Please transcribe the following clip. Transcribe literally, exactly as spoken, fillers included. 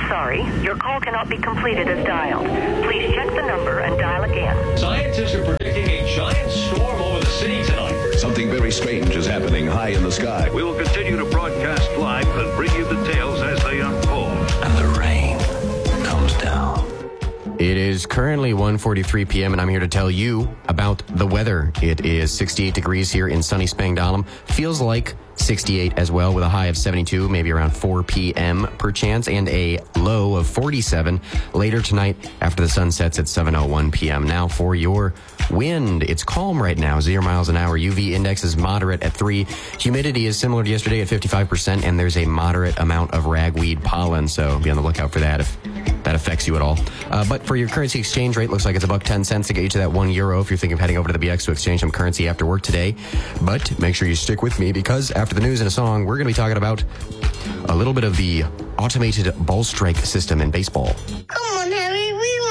sorry. Your call cannot be completed as dialed. Please check the number and dial again. Scientists are predicting a giant storm over the city tonight. Something very strange is happening high in the sky. We will continue to broadcast live and bring you details as they unfold. And the rain comes down. It is currently one forty-three p.m. and I'm here to tell you about the weather. It is sixty-eight degrees here in sunny Spangdahlem. Feels like sixty-eight as well, with a high of seventy-two, maybe around four p.m. per chance, and a low of forty-seven later tonight after the sun sets at seven oh one p.m. Now for your wind. It's calm right now, zero miles an hour. U V index is moderate at three. Humidity is similar to yesterday at fifty-five percent, and there's a moderate amount of ragweed pollen, so be on the lookout for that if that affects you at all. Uh, but for your currency exchange rate, looks like it's a buck ten cents to get you to that one euro if you're thinking of heading over to the B X to exchange some currency after work today. But make sure you stick with me, because after the news and a song, we're going to be talking about a little bit of the automated ball strike system in baseball. Come on, Harry, we